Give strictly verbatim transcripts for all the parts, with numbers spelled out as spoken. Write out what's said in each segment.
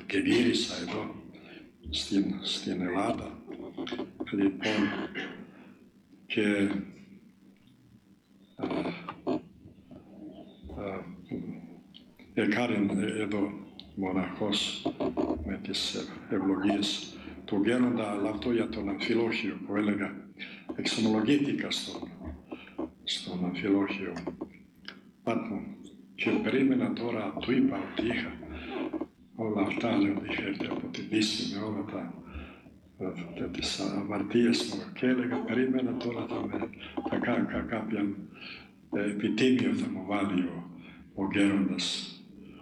και γύρισα εδώ στην, στην Ελλάδα. Λοιπόν, και α, α, εκάριν εδώ μοναχός με τις ευλογίες του γέροντα, αλλά αυτό για τον Αμφιλόχιο που έλεγα, εξομολογήθηκα στον, στον Αμφιλόχιο Πάτμο και περίμενα τώρα, του είπα ότι είχα όλα αυτά, λέω, είχα έρθει από την Δύση με όλα τα τις αμαρτίες μου και έλεγα, περίμενα τώρα θα, με, θα κάνω κάποια επιτίμιο θα μου βάλει ο, ο γέροντας.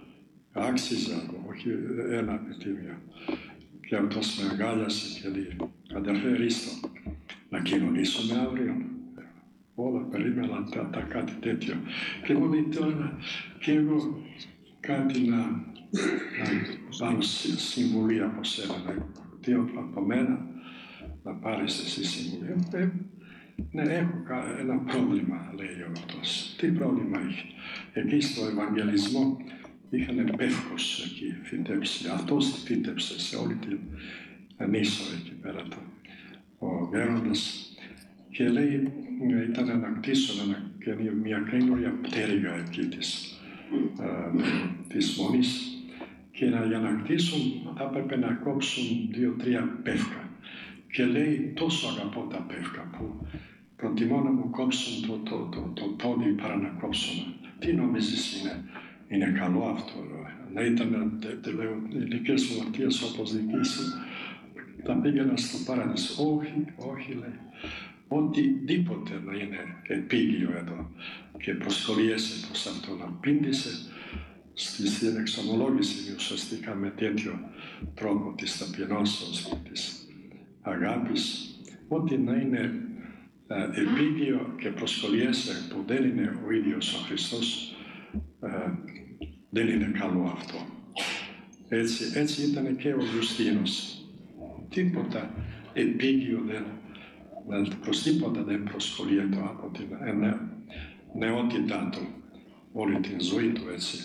Άξιζα, όχι ένα επιτίμιο. Και αυτός με αγκάλιασε και λέει, αδερφέ Ρίστο, να κοινωνήσουμε αύριο. Όλα περίμενα τα, τα κάτι τέτοιο. Και μου λέει τώρα, και εγώ κάτι να, να πάρω συμβουλή από σένα, τι από μένα να πάρεις εσύ συμβουλή. Ε, ναι, έχω ένα πρόβλημα, λέει ο αυτός. Τι πρόβλημα έχει? Εκεί στο Ευαγγελισμό είχαν πεύκος εκεί φυτέψει. Αυτός φύτεψε σε όλη την νήσο εκεί πέρα το, ο γέροντας. Και λέει, ήταν να κτίσουν μια καινούργια πτέρυγα εκεί της, ε, της Μονής. Και να, για να κτίσουν θα έπρεπε να κόψουν δύο-τρία πεύκα. Και λέει, τόσο αγαπώ τα πεύκα που προτιμώ να μου κόψουν το, το, το, το πόδι παρά να κόψουν. Τι νομίζεις είναι, είναι καλό αυτό? Να ήταν, δεν λέω, ηλικίες μορτίες όπως δική σου, τα πήγαινα στο παράδεισο. Όχι, όχι, λέει. Οτιδήποτε να είναι επίγειο εδώ και προσκολιέσαι προς αυτό, να πήντησε στην εξομολόγηση ουσιαστικά με τέτοιο τρόπο της ταπεινώσεως και της αγάπης, ότι να είναι ε, επίγειο και προσκολιέσαι που δεν είναι ο ίδιος ο Χριστός, ε, δεν είναι καλό αυτό. Έτσι, έτσι ήταν και ο Ιουστίνος. Τίποτα επίγειο δεν, προς τίποτα δεν προσκολιέται από την ε, νεότητά του, όλη την ζωή του έτσι.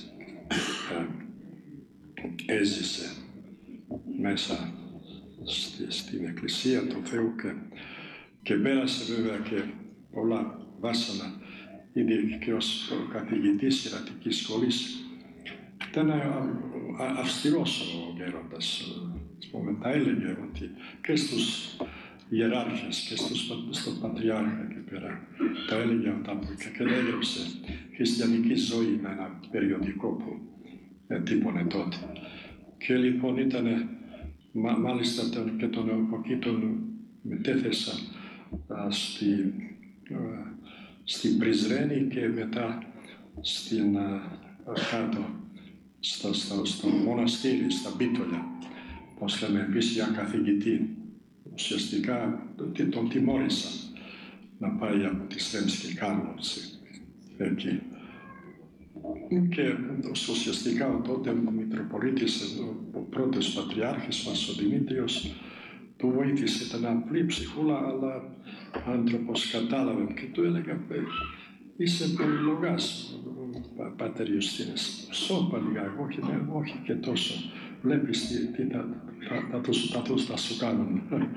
Ε, έζησε μέσα στη, στην Εκκλησία του Θεού και, και πέρασε βέβαια και πολλά βάσανα ήδη και ως καθηγητής ιερατικής σχολής. Ήταν αυστηρός ο γέροντας. Τα έλεγε ότι και στους ιεράρχες και στους, στον Πατριάρχα και πέρα τα έλεγε αυτά που και έγραψε χριστιανική ζωή με ένα περιοδικό που ε, τύπωνε τότε. Και λοιπόν ήταν, μα, μάλιστα τον, και τον εκεί τον μετέθεσα α, στη, α, στην Πριζρένη και μετά στην α, κάτω στο, στο, στο μοναστήρι, στα Μπίτολια, πώς λέμε επίσης για καθηγητή. Ουσιαστικά τον τιμώρησαν να πάει από τη Σρέμσκη Κάρλовση εκεί. Και ουσιαστικά ο τότε Μητροπολίτης, ο πρώτος Πατριάρχης μας, ο Δημήτριος, του βοήθησε, ήταν απλή ψυχούλα, αλλά άνθρωπος κατάλαβε και του έλεγα, είσαι πολυλογάς, Πάτερ Ιουστίνες, σώπα λίγα, όχι, όχι και τόσο. Βλέπεις τι, τι τα, τα, τα, τα, τα σου κάνουν.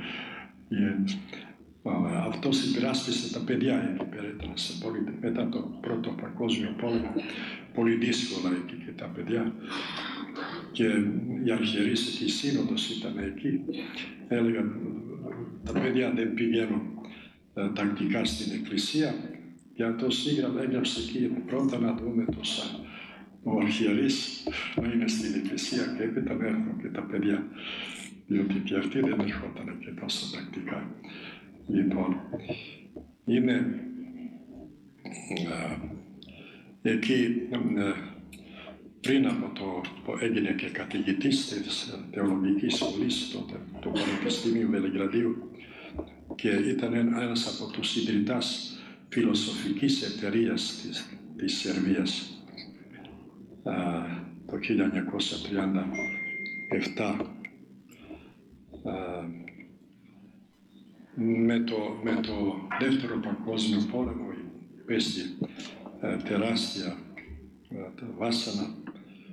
Αυτός υπεράσπισε τα παιδιά εκεί πέρα, ήταν σε πολύ, μετά το πρώτο παγκόσμιο πόλεμο, πολύ δύσκολα εκεί και τα παιδιά. Και η αρχιερείς, η σύνοδος ήταν εκεί. Έλεγαν, τα παιδιά δεν πηγαίνουν ε, τακτικά στην εκκλησία. Και αυτός έγραψε εκεί πρώτα να δούμε τόσα ο αρχιερείς να είναι στην εκκλησία και έπειτα να έρθουν και τα παιδιά. Διότι και αυτοί δεν ερχόταν και τόσο τακτικά. Λοιπόν, είναι α, εκεί α, πριν από το που έγινε και καθηγητής της θεολογικής σχολής τότε, του Πανεπιστήμιου Βελιγραδίου και ήταν ένας από τους ιδρυτάς φιλοσοφικής εταιρείας της, της Σερβίας α, το χίλια εννιακόσια τριάντα επτά. Α, με, το, με το δεύτερο παγκόσμιο πόλεμο υπέστη τεράστια α, βάσανα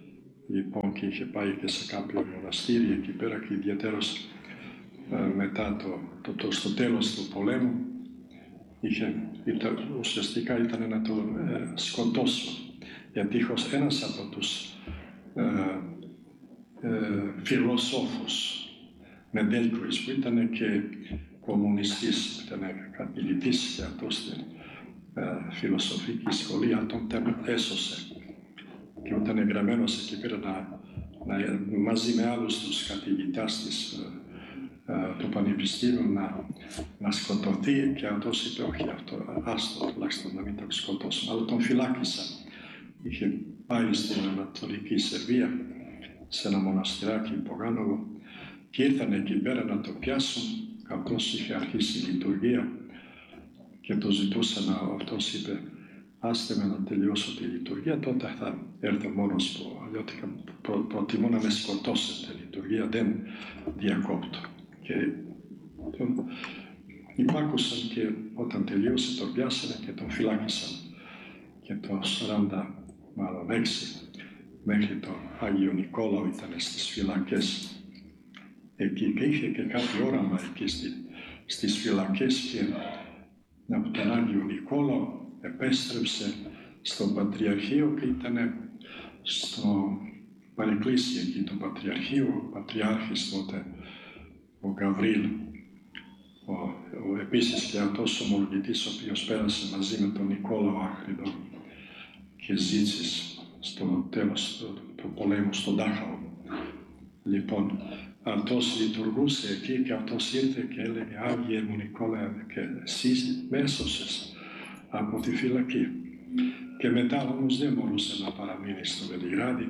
λοιπόν και είχε πάει και σε κάποιο μοναστήρι εκεί πέρα και ιδιαίτερος ε, μετά το, το, το, στο τέλος του πολέμου είχε, ήταν, ουσιαστικά ήταν να το ε, σκοτώσουν. Γιατί ένας από τους ε, ε, φιλοσόφους Μεντέλκουης που ήταν και κομμουνιστής, ήταν καθηγητής και αυτός στην ε, φιλοσοφική σχολή, αν τον έσωσε. Και όταν εγγραμμένος εκεί πέρα να, να, μαζί με άλλους τους καθηγητάς της, ε, ε, του Πανεπιστήμιου να, να σκοτωθεί και αυτός είπε όχι αυτό, άστο τουλάχιστον να μην τον σκοτώσουν. Αλλά τον φυλάκισαν. Είχε πάει στην Ανατολική Σερβία σε ένα μοναστηράκι Πογάνοβο και ήρθαν εκεί πέρα να το πιάσουν. Αυτός είχε αρχίσει η λειτουργία και το ζητούσαν, αυτός είπε άστε με να τελειώσω τη λειτουργία, τότε θα έρθω μόνος μου, διότι προ, προτιμώ να με σκοτώσετε, λειτουργία δεν διακόπτω. Και τον υπάκουσαν και όταν τελείωσε τον πιάσανε και τον φυλάκισαν. Και το σαράντα έξι μέχρι τον Άγιο Νικόλαο ήταν στις φυλακές εκεί και είχε και κάποιο όραμα εκεί στη, στις φυλακές και από τον Άγιο Νικόλαο επέστρεψε στο Πατριαρχείο και ήταν στο Παρεκκλήσι εκεί το Πατριαρχείο, ο Πατριάρχης τότε, ο Γαβρίλ, ο, ο, επίσης και αυτός ο ομολογητής ο οποίος πέρασε μαζί με τον Νικόλαο Άχρηδο και ζήτησε στο τέλος του, του πολέμου στον Τάχαο. Λοιπόν, αυτός λειτουργούσε εκεί και αυτός ήρθε και έλεγε «Άγιε μου Νικόλαε, και εσύ με έσωσες από τη φυλακή». Και μετά όμως δεν μπορούσε να παραμείνει στο Βελιγράδι.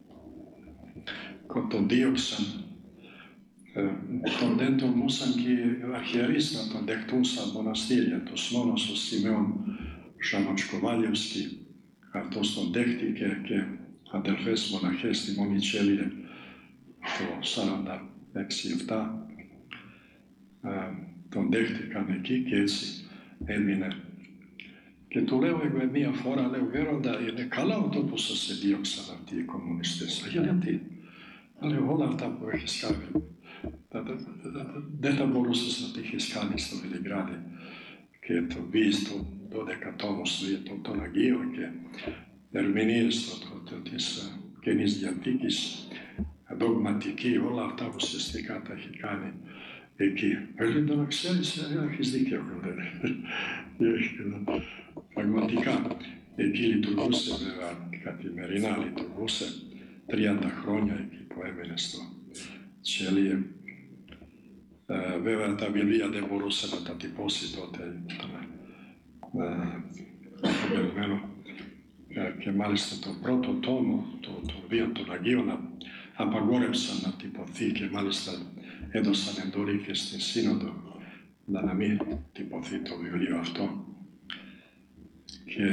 Τον δίωξαν, ε, τον δεν τολμούσαν και οι αρχιερείς να τον δεχτούν στα μοναστήρια. Το μόνος ο Σιμεών Σαμοτσκοβάλιευσκι, αυτός τον δέχτηκε και αδελφές μοναχές στη Μονιτσέλιε το σαράντα έξι επτά ε, τον δέχτηκαν εκεί και έτσι έμεινε. Και του λέω εγώ μία φορά, λέω Γέροντα, είναι καλά αυτό που σας εδίωξαν αυτοί οι κομμουνιστές. Γιατί, λέω όλα αυτά που έχεις κάνει, δεν θα μπορούσες να τα έχεις κάνει στο Βελιγράδι και το μπεις των δώδεκα τόμους των Αγίων και ερμηνείες της Καινής Διαθήκης, δογματική, όλα αυτά ουσιαστικά τα έχει κάνει εκεί. Έλεγε να ξέρεις, έχεις δίκαιο. Πραγματικά, εκεί λειτουργούσε βέβαια, καθημερινά λειτουργούσε, τριάντα χρόνια εκεί που έμενε στο Τσέλιε. Ε, βέβαια τα βιβλία δεν μπορούσε να τα τυπώσει τότε, ήταν αφιερωμένο. Ε, και μάλιστα το πρώτο τόμο, το, το βίο των Αγίων, απαγόρευσαν να τυπωθεί και μάλιστα έδωσαν εντολή και στην Σύνοδο να μην τυπωθεί το βιβλίο αυτό. Και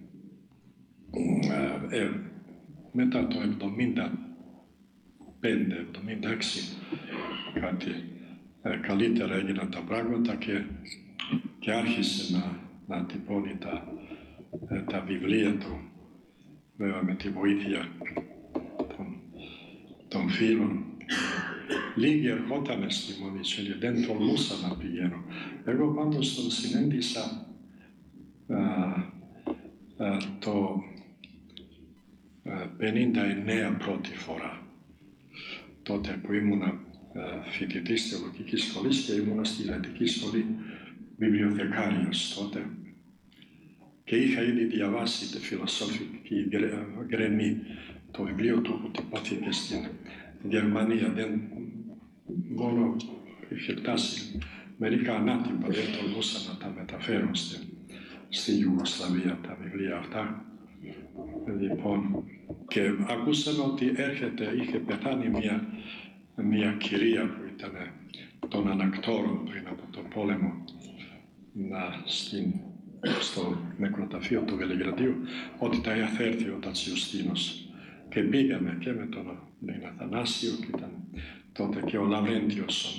ε, ε, μετά το εβδομήντα πέντε εβδομήντα έξι κάτι ε, καλύτερα έγιναν τα πράγματα και, και άρχισε να, να τυπώνει τα, ε, τα βιβλία του, βέβαια με τη βοήθεια των, των φίλων. Λίγοι ερχόταν στη Μονιτσέλιε, δεν τολμούσα να πηγαίνω. Εγώ πάντως τον συνέντησα α, α, το α, πενήντα εννέα πρώτη φορά. Τότε που ήμουνα φοιτητής θεολογικής σχολής και ήμουνα στη Λατική Σχολή βιβλιοθεκάριος τότε. Και είχα ήδη διαβάσει τη φιλοσοφική Γκρενή, το βιβλίο του που τυπώθηκε στην Γερμανία. Δεν μόνο είχε φτάσει μερικά ανάτυπα, δεν τολμούσα να τα μεταφέρω στη, στη Ιουγκοσλαβία τα βιβλία αυτά. Λοιπόν, και ακούσαμε ότι έρχεται, είχε πεθάνει μια, μια κυρία που ήταν των ανακτόρων πριν από τον πόλεμο να, στην, στο νεκροταφείο του Βελιγραδίου, ότι θα έρθει ο Τατσιουστίνος. Και πήγαμε και με τον Αθανάσιο και ήταν τότε και ο Λαβρέντιος, ο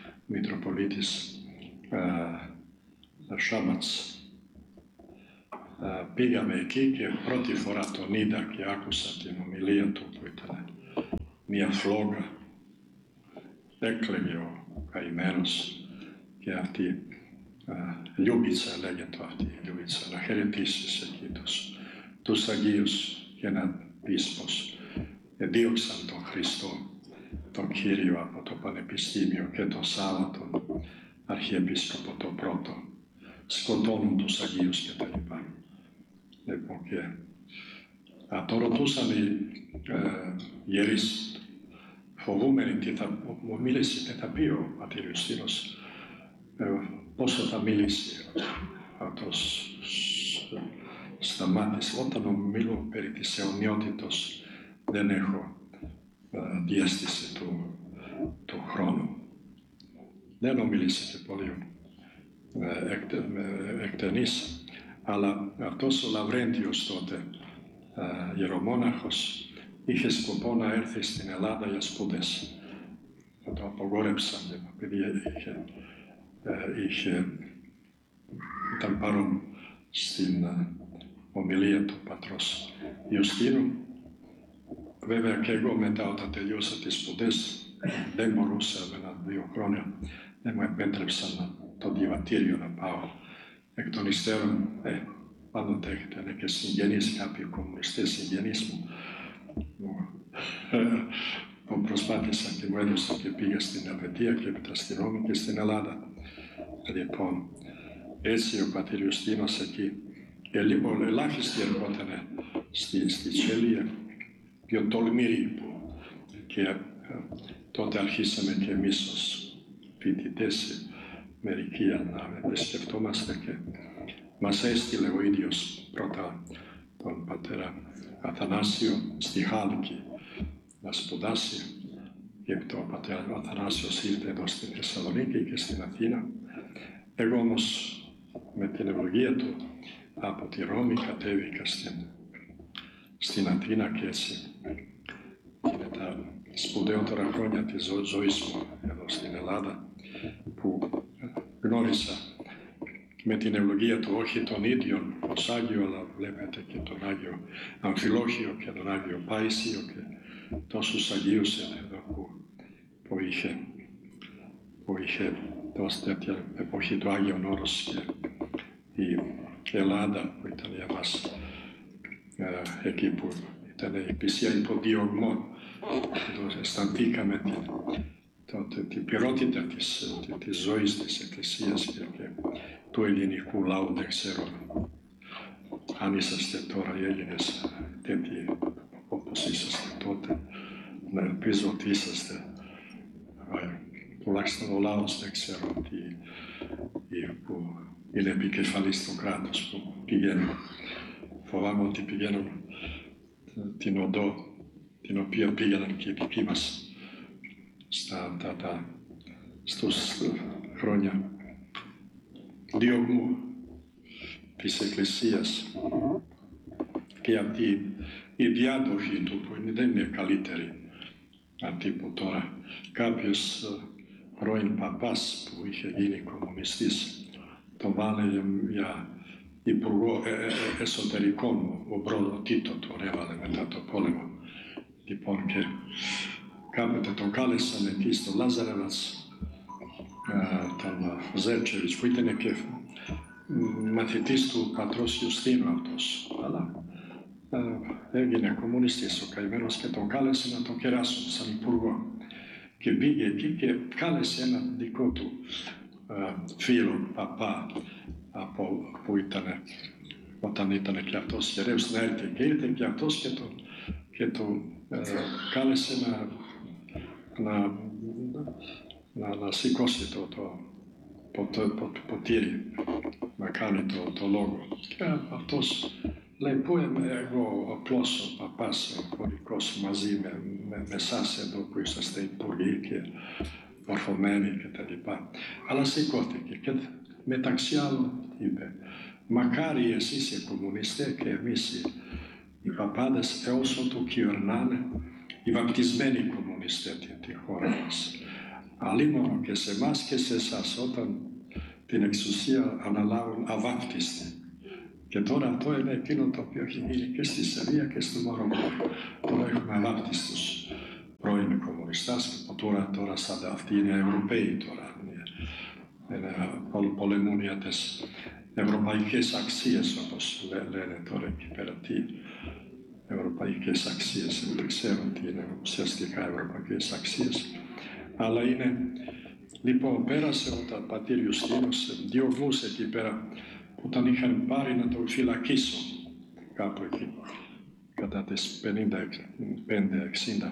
Μητροπολίτης ε, Σάμπατς. πήγαμε εκεί και πρώτη φορά τον είδα και άκουσα την ομιλία του που ήταν μια φλόγα. Έκλαιγε ο καημένος και αυτή Λιούμπιτσα λέγεται αυτή η Λιούμπιτσα, να χαιρετήσεις εκεί τους, τους Αγίους και να πεις πως εδίωξαν τον Χριστό, τον Κύριο από το Πανεπιστήμιο και το Σάββατο Αρχιεπίσκοπο το πρώτο, σκοτώνουν τους Αγίους και τα λοιπά. Λοιπόν, και α, το ρωτούσαν οι ε, ιερείς, φοβούμενοι τι θα μου μίλησε, τι θα πει ο πατήρ Ιουστίνος, ε, πόσο θα μιλήσει. Αυτός σταμάτησε. Όταν μιλώ περί της αιωνιότητος, δεν έχω ε, διέστηση του, του χρόνου. Δεν ομίλησε και πολύ ε, εκτε, ε, εκτενής, αλλά αυτός ο Λαβρέντιος τότε, ε, ιερομόναχος, είχε σκοπό να έρθει στην Ελλάδα για σπουδές. Θα το απογόρεψαν, επειδή είχε, ε, είχε, ήταν παρόν στην ε, ομιλία του πατρός Ιουστίνου. Βέβαια και εγώ μετά όταν τελειώσα τις σπουδές, δεν μπορούσα με ένα-δύο χρόνια, δεν μου επέτρεψαν το διαβατήριο να πάω. Εκ των υστέρων, ε, πάντοτε έχετε και συγγενείς, κάποιοι κομμουνιστές συγγενείς μου, που προσπάθησαν και μου έδωσαν και πήγα στην Ελβετία και μετά στη Ρώμη και στην Ελλάδα. Λοιπόν, έτσι ο πατήρ Ιουστίνος εκεί, λοιπόν, ελάχιστοι ερχότανε στη, στη Τσέλια, πιο τολμηροί που και ε, τότε αρχίσαμε και εμείς ως φοιτητές μερικοί να επισκεφτόμαστε και μας έστειλε ο ίδιος πρώτα τον πατέρα Αθανάσιο στη Χάλκη να σπουδάσει και το πατέρα Αθανάσιος ήρθε εδώ στη Θεσσαλονίκη και στην Αθήνα. Εγώ όμως με την ευλογία του από τη Ρώμη κατέβηκα στην, στην Αθήνα και έτσι είναι τα σπουδαιότερα χρόνια της ζω, ζωής μου εδώ στην Ελλάδα που γνώρισα με την ευλογία του όχι τον ίδιον ως Άγιο, αλλά βλέπετε και τον Άγιο Αμφιλόχιο και τον Άγιο Πάησιο και τόσους Αγίους εδώ που, που είχε, που είχε τόσο τέτοια εποχή του Άγιον Όρος και η Ελλάδα που ήταν για μας ε, εκεί που ήταν η Εκκλησία υποδιωγμών. Αισθανθήκαμε την, το, την πυρότητα της, της ζωής της Εκκλησίας και, και του ελληνικού λαού. Δεν ξέρω αν είσαστε τώρα οι Έλληνες τέτοιοι όπως είσαστε τότε. Να ελπίζω ότι είσαστε. Τουλάχιστον ο λαός δεν ξέρω ότι που είναι επικεφαλής του κράτους που πηγαίνουν. Φοβάμαι ότι πηγαίνουν την οδό την οποία πήγαιναν και οι δικοί μας στα, τα, τα, στους χρόνια διωγμού της Εκκλησίας και αυτή η διάδοχη του που είναι, δεν είναι καλύτερη αυτή που τώρα κάποιος πρώην παπάς που είχε γίνει κομμουνιστής τον βάλε για υπουργό ε, ε, εσωτερικών, ο Μπρόδο Τίτο τον έβαλε μετά το πόλεμο. Λοιπόν, και κάποτε τον κάλεσαν εκεί στο Λάζαρεβας, ε, τον Ζέρτσεβιτς, που ήταν και μαθητής του πατρός Ιουστίνου αυτός, αλλά ε, έγινε κομμουνιστής ο καημένος και τον κάλεσε να τον κεράσουν σαν υπουργό. Και πήγε εκεί και κάλεσε ένα δικό του ε, φίλο, παπά, από, που ήταν, όταν ήταν και αυτός ιερεύς να έρθει και ήρθε και αυτός και τον, και τον ε, κάλεσε να, να, να, να σηκώσει το, το, το, το, το, το ποτήρι, να κάνει το, το λόγο. Και αυτός λέει, πού είμαι εγώ απλώς ο παπάς, ο χωρικός μαζί με, με, με εσάς εδώ που είσαστε υπουργοί και μορφωμένοι και τα λοιπά. Αλλά σηκώθηκε και μεταξύ άλλων είπε, μακάρι εσείς οι κομμουνιστές και εμείς οι, οι παπάδες έως ότου κυβερνάνε οι βαπτισμένοι κομμουνιστές τη χώρα μας. Αλλήμωνο και σε εμάς και σε εσάς όταν την εξουσία αναλάβουν αβάπτιστοι. Και τώρα αυτό είναι εκείνο το οποίο έχει γίνει και στη Σερβία και στο Μαρόκο. Τώρα έχουμε ανάπτυστους πρώην κομμουνιστάς, που τώρα, τώρα σαν αυτοί είναι Ευρωπαίοι τώρα. Είναι, πολεμούν για τις ευρωπαϊκές αξίες, όπως λένε τώρα εκεί πέρα. Τι ευρωπαϊκές αξίες, δεν ξέρω τι είναι ουσιαστικά ευρωπαϊκές αξίες. Αλλά είναι, λοιπόν, πέρασε ο πατήρ Ιουστίνος δύο γλούς εκεί πέρα, που τον είχαν πάρει να τον φυλακίσουν κάπου εκεί, κατά τις πενήντα πέντε εξήντα.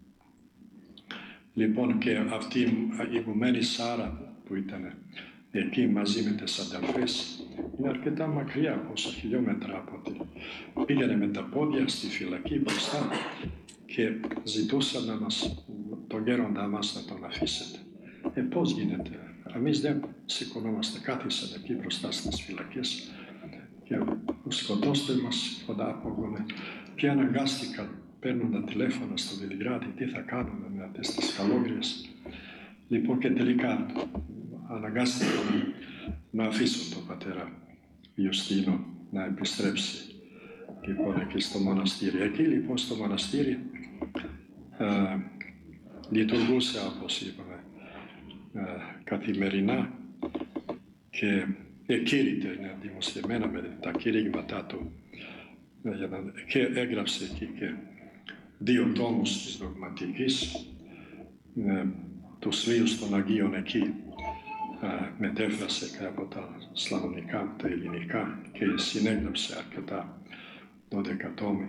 Λοιπόν, και αυτή η ηγουμένη Σάρα που ήταν εκεί μαζί με τις αδελφές, είναι αρκετά μακριά, πόσα χιλιόμετρα από τη. Πήγαινε με τα πόδια στη φυλακή μπροστά και ζητούσαν να μας, τον γέροντα μας να τον αφήσετε. Ε, πώς γίνεται? Εμείς δεν σηκωνόμαστε, κάθισαν εκεί μπροστά στις φυλακές και σκοτώστε μας κοντά από. Και αναγκάστηκαν, παίρνουν τα τηλέφωνα στο Βελιγράδι, τι θα κάνουμε με αυτές τις καλόγριες. Λοιπόν, και τελικά αναγκάστηκαν να αφήσουν τον πατέρα Ιουστίνο να επιστρέψει λοιπόν εκεί στο μοναστήρι. Εκεί λοιπόν στο μοναστήρι ε, λειτουργούσε, όπως είπαμε, ε, καθημερινά και εκήρυτε, είναι δημοσιευμένα με τα κηρύγματά του, ε, και έγραψε εκεί και δύο τόμους της δογματικής, ε, τους βίους των Αγίων εκεί, ε, μετέφρασε και από τα σλαβωνικά, τα ελληνικά και συνέγραψε αρκετά δώδεκα τόμοι.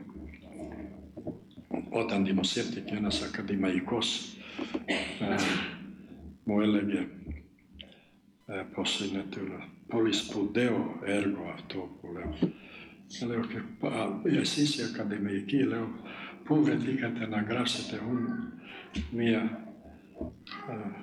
Όταν δημοσιεύτηκε ένας ακαδημαϊκός, ε, μου έλεγε ε, πως είναι το πολύ σπουδαίο έργο αυτό που λέω. Λέω και εσείς οι ακαδημαϊκοί, λέω, πού βρεθήκατε να γράψετε μία ε,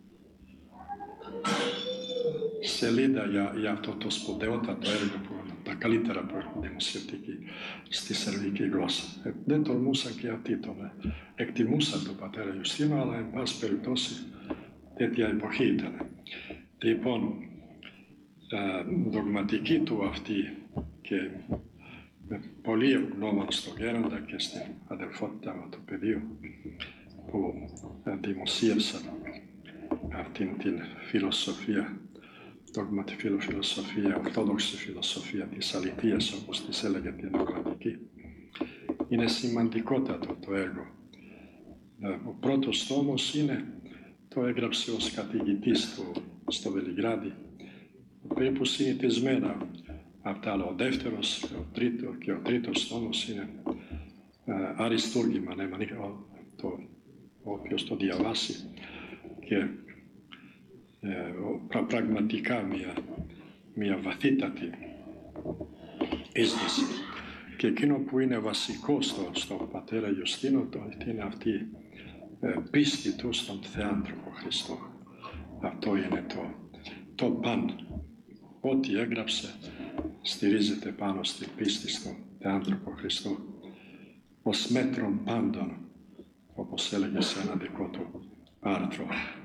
σελίδα για, για αυτό το σπουδαιότατο έργο, που τα καλύτερα που έχουν δημοσιευτεί στη σερβική γλώσσα. Ε, δεν τολμούσαν και αυτοί τον ε, εκτιμούσαν τον πατέρα Ιουστίνο, αλλά εν πάση περιπτώσει τέτοια εποχή ήταν. Λοιπόν, ε, δογματική του αυτή και με πολύ ευγνώμων στον γέροντα και στην αδελφότητα με το πεδίο που ε, δημοσίευσαν αυτήν την φιλοσοφία, δόγματη φιλοφιλοσοφία, ορθόδοξη φιλοσοφία της αληθείας, όπως της έλεγε την δογματική. Είναι σημαντικότατο το έργο. Ο πρώτος τόμος είναι, το έγραψε ως καθηγητής του στο Βελιγράδι, περίπου συνηθισμένα αυτά, αλλά ο δεύτερος ο τρίτο, και ο τρίτος τόμος είναι ε, αριστούργημα, ναι, το, όποιος το διαβάσει, και ε, πρα, πραγματικά μια, μια βαθύτατη αίσθηση. Και εκείνο που είναι βασικό στο, στο πατέρα Ιουστίνο είναι αυτή ε, πίστη του στον Θεάνθρωπο Χριστό. Αυτό είναι το, το παν. Ό,τι έγραψε στηρίζεται πάνω στη πίστη στον Θεάνθρωπο Χριστό. Ως μέτρον πάντων, όπως έλεγε σε ένα δικό του άρθρο.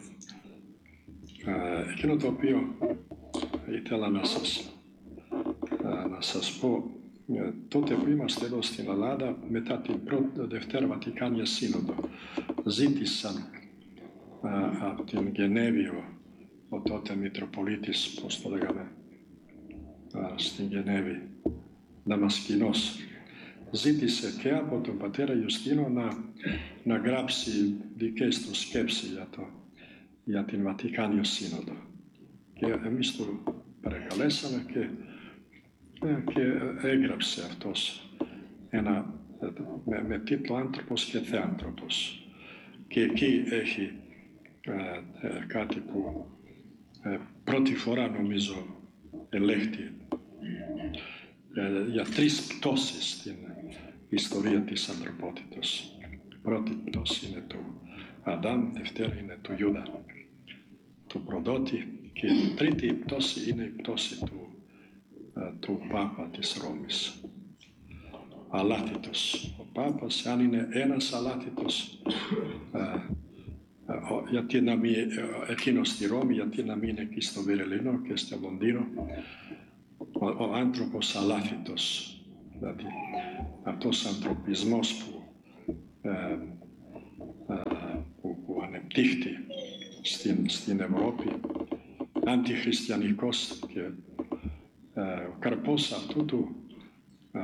Ε, εκείνο το οποίο ήθελα να σας, ε, να σας πω, ε, τότε που είμαστε εδώ στην Ελλάδα, μετά την πρώτη, Δευτέρα Βατικάνια Σύνοδο, ζήτησαν ε, από την Γενέβη ο τότε Μητροπολίτης, πώς το λέγαμε, ε, στην Γενέβη, Δαμασκηνός, ζήτησε και από τον πατέρα Ιουστίνο να, να γράψει δικές του σκέψεις για, το, για την Βατικάνιο Σύνοδο. Και εμείς του παρακαλέσαμε και, και έγραψε αυτός ένα, με, με τίτλο «Άνθρωπος και Θεάνθρωπος». Και εκεί έχει ε, ε, κάτι που ε, πρώτη φορά νομίζω ελέγχθη ε, για τρεις πτώσεις στην ιστορία της ανθρωπότητας. Η πρώτη πτώση είναι του Αδάμ, δεύτερη είναι του Ιούδα, του προδότη, και η τρίτη πτώση είναι η πτώση του, του Πάπα της Ρώμης. Αλάθητος. Ο Πάπας, αν είναι ένας αλάθητος, γιατί να μην, εκείνος στη Ρώμη, γιατί να μην είναι εκεί στο Βερολίνο και στο Λονδίνο. Ο ο, ο άνθρωπος αλάθητος, δηλαδή αυτός ο ανθρωπισμός που, ε, ε, που, που ανεπτύχθη στην, στην Ευρώπη, αντιχριστιανικός, και ε, ο καρπός αυτού του ε,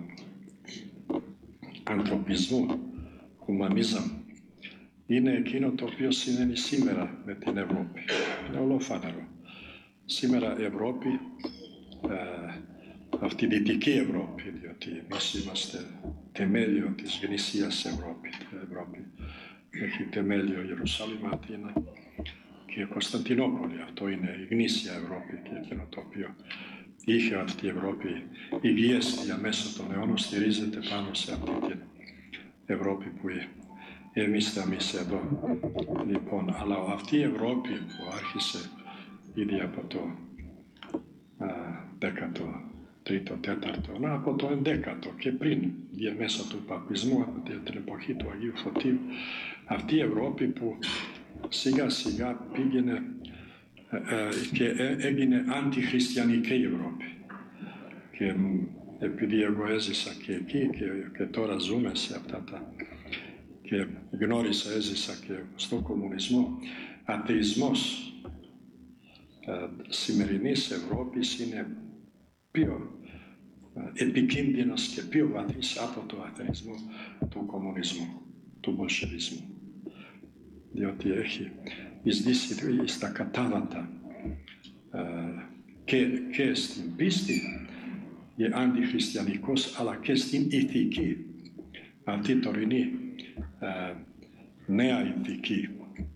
ανθρωπισμού, humanism, είναι εκείνο το οποίο συμβαίνει σήμερα με την Ευρώπη. Είναι ολοφάνερο. Σήμερα η Ευρώπη, ε, αυτή η Δυτική Ευρώπη, διότι εμείς είμαστε θεμέλιο της γνησίας Ευρώπη. Η Ευρώπη έχει θεμέλιο Ιερουσάλημ, Αθήνα και Κωνσταντινούπολη. Αυτό είναι η γνήσια Ευρώπη και εκείνο το οποίο είχε αυτή η Ευρώπη υγιέστια μέσα των αιώνων, στηρίζεται πάνω σε αυτή την Ευρώπη που εμείς θα εμείς εδώ. Λοιπόν, αλλά αυτή η Ευρώπη που άρχισε ήδη από το δέκατο τρίτο, τέταρτο, από το ενδέκατο και πριν, μέσα του παπισμού, από την εποχή του Αγίου Φωτίου, αυτή η Ευρώπη που σιγά σιγά πήγαινε και έγινε αντιχριστιανική Ευρώπη. Και επειδή εγώ έζησα και εκεί και, και τώρα ζούμε σε αυτά τα, και γνώρισα, έζησα και στο κομμουνισμό, ατεισμός ε, σημερινής Ευρώπης είναι πιο ε, επικίνδυνος και πιο βαθύς από το ατεισμό του κομμουνισμού, του μπολσεβισμού. Διότι έχει εισδύσει στα κατάβατα ε, και, και στην πίστη και αντιχριστιανικός, αλλά και στην ηθική. Αυτή η τωρινή ε, νέα ηθική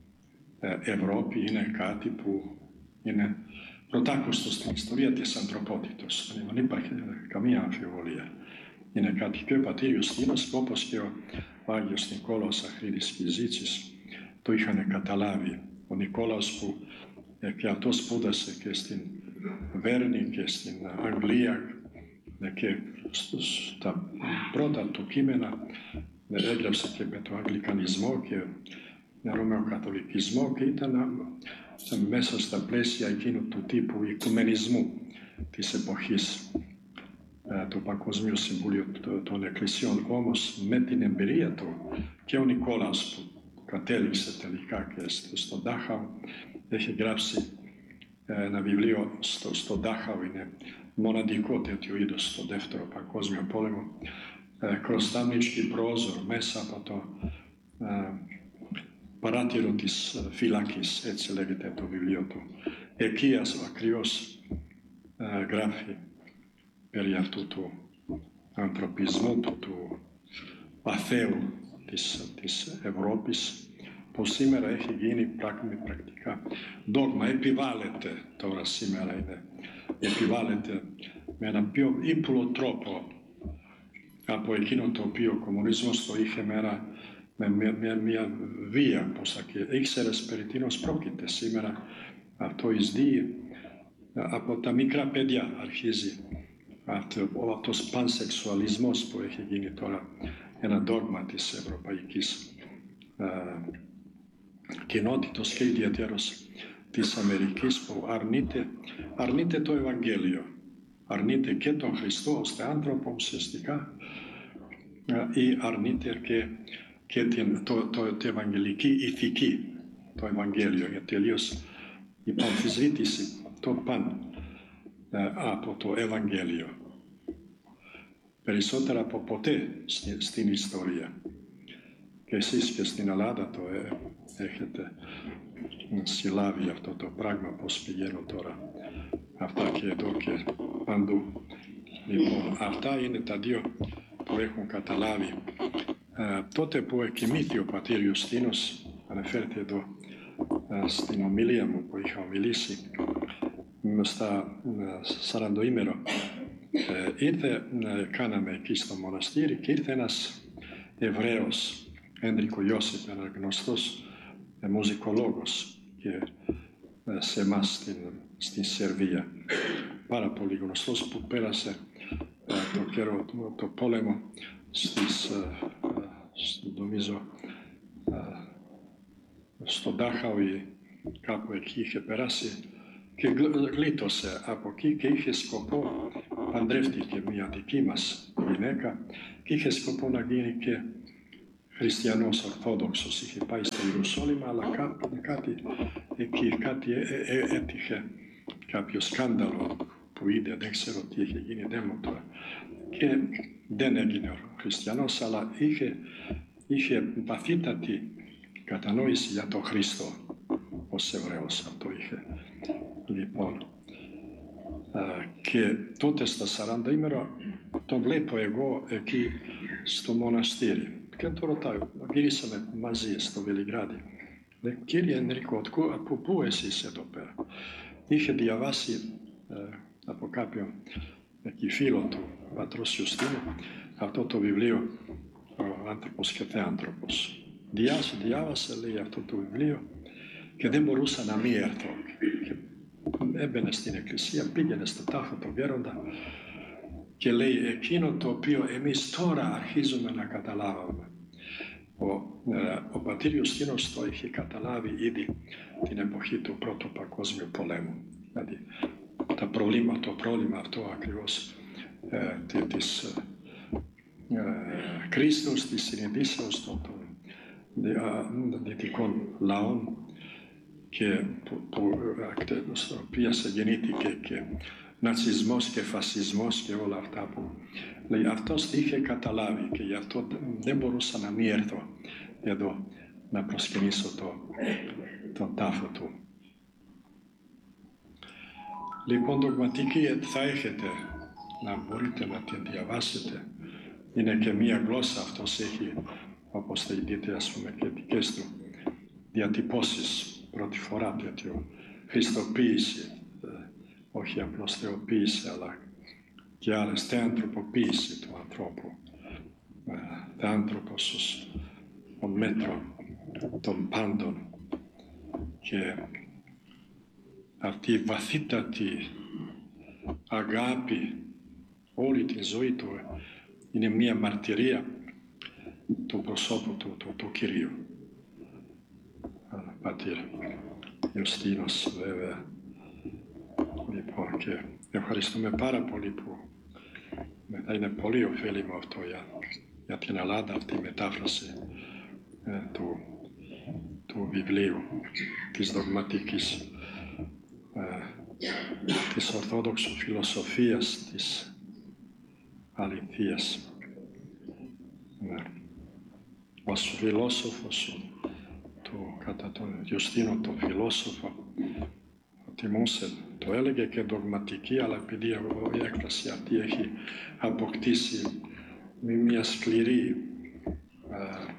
ε, Ευρώπη είναι κάτι που είναι πρωτάκουστο στην ιστορία της ανθρωπότητας. Δεν υπάρχει καμία αμφιβολία. Είναι κάτι και ο πατήρ Ιουστίνος, όπως και ο, ο Άγιος Νικόλαος Αχρίδης Φυζίτσης το είχαν καταλάβει. Ο Νικόλαος που ε, και αυτός σπούδασε και στην Βέρνη και στην Αγγλία και στα πρώτα του κείμενα έγραψε και με τον Αγγλικανισμό και τον Ρωμαιοκαθολικισμό και ήταν μέσα στα πλαίσια εκείνου του τύπου οικουμενισμού της εποχής του Παγκοσμίου Συμβουλίου των Εκκλησιών. Όμως με την εμπειρία του και ο Νικόλαος που κατέληξε τελικά και στον Ντάχαου έχει γράψει ένα βιβλίο στο, στο Ντάχαου, είναι μοναδικό τέτοιο είδος στο δεύτερο παγκόσμιο πόλεμο, Κροστάμνιτσκι πρόζορ, μέσα από το ε, παράτηρο της φυλάκης, έτσι λέγεται το βιβλίο του. Εκεί ακριβώς ε, γράφει περί αυτού του ανθρωπισμού, του, του αθέου της, της Ευρώπης, που σήμερα έχει γίνει πράγμα πρακτικά δόγμα, επιβάλλεται τώρα σήμερα, είναι, επιβάλλεται με έναν πιο ύπουλο τρόπο από εκείνο το οποίο ο κομμουνισμός το είχε με, ένα, με μια, μια, μια βία, πως και ήξερες περί τίνος πρόκειται. Σήμερα αυτό εισδύει από τα μικρά παιδιά, αρχίζει αυτό, αυτός πανσεξουαλισμός που έχει γίνει τώρα ένα δόγμα της ευρωπαϊκής uh, κοινότητος και ιδιαίτερος της Αμερικής, που αρνείται, αρνείται το Ευαγγέλιο, αρνείται και τον Χριστό ως άνθρωπο ουσιαστικά ή αρνείται και, και την το, το, το ευαγγελική ηθική, το Ευαγγέλιο, για τελείως η αμφισβήτηση το παν από το Ευαγγέλιο. Περισσότερα από ποτέ στην, στην ιστορία. Και εσείς και στην Ελλάδα το ε, έχετε συλλάβει αυτό το πράγμα, πώς πηγαίνω τώρα. Αυτά και εδώ και παντού. Λοιπόν, αυτά είναι τα δύο που έχουν καταλάβει. Ε, τότε που εκοιμήθη ο πατήρ Ιουστίνος, αναφέρεται εδώ ε, στην ομιλία μου που είχα ομιλήσει στα σαραντοήμερο, ε, ήρθε, ε, κάναμε εκεί στο μοναστήρι και ήρθε ένας Εβραίος, Έντρικο Ιώσιπ, ένας γνωστός ε, μουσικολόγος και ε, σε εμάς στην, στην Σερβία. Πάρα πολύ γνωστός, που πέρασε ε, το καιρό του το πόλεμο στις, ε, ε, νομίζω, ε, στο Ντάχαου ή κάπου εκεί είχε περάσει και γλίτωσε από εκεί και είχε σκοπό, παντρεύτηκε μια δική μας γυναίκα και είχε σκοπό να γίνει και χριστιανός Ορθόδοξος. Είχε πάει στο Ιερουσάλημ, αλλά κάτι, κάτι εκεί, κάτι έ, έ, έτυχε, κάποιο σκάνδαλο που είδε, δεν ξέρω τι είχε γίνει, δεν μου το. Και δεν έγινε χριστιανός, αλλά είχε, είχε βαθύτατη κατανόηση για τον Χριστό ως Εβραίος, αυτό είχε. Λοιπόν, και τότε στα σαράντα ημέρα τον βλέπω εγώ εκεί στο μοναστήρι και τον ρωτάω, γυρίσαμε μαζί στο Βελιγράδι. Λέει, κύριε Ενρικό, από πού εσείς εδώ πέρα? Είχε διαβάσει ε, από κάποιον εκεί φίλο του, πατρός Ιουστίνου, αυτό το βιβλίο, ο άνθρωπος και θεάνθρωπος. Διάβασε, διάβασε, λέει, αυτό το βιβλίο και δεν μπορούσα να μην έρθω. Και έμπαινε στην εκκλησία, πήγαινε στο τάφο του γέροντα και λέει εκείνο το οποίο εμείς τώρα αρχίζουμε να καταλάβουμε. Ο, ε, ο πατήρ Ιουστίνος το είχε καταλάβει ήδη την εποχή του Πρώτου Παγκόσμιου Πολέμου. Δηλαδή τα προβλήμα, το πρόβλημα αυτό ακριβώς ε, της ε, ε, κρίσεως, της συνειδήσεως των, των δυτικών λαών και που, που, στο οποίο γεννήθηκε και νατσισμός και φασισμός και όλα αυτά που λέει, αυτός είχε καταλάβει και γι' αυτό δεν μπορούσα να μην έρθω εδώ να προσκυνήσω το, τον τάφο του. Λοιπόν, δογματική θα έχετε, να μπορείτε να την διαβάσετε. Είναι και μία γλώσσα, αυτός έχει, όπως θα δείτε, ας πούμε, και δικές του διατυπώσεις. Πρώτη φορά τέτοιο χριστοποίηση, όχι απλώς θεοποίηση, αλλά και άλλες θεανθρωποποίηση του ανθρώπου. Θεάνθρωπος ως ο μέτρο των πάντων. Και αυτή η βαθύτατη αγάπη όλη τη ζωή του είναι μια μαρτυρία του προσώπου του, του, του Κυρίου. Πατήρ Ιουστίνος, βέβαια. Λοιπόν, και ευχαριστούμε πάρα πολύ που θα είναι πολύ ωφέλιμο αυτό για, για την Ελλάδα, αυτή η μετάφραση ε, του, του βιβλίου, της δογματικής, ε, της ορθόδοξου φιλοσοφίας, της αληθείας. Ε, ως φιλόσοφος του, κατά τον Ιουστίνο, τον φιλόσοφο, τιμούσε, το έλεγε και δογματική, αλλά επειδή η έκφραση αυτή έχει αποκτήσει μια σκληρή ε,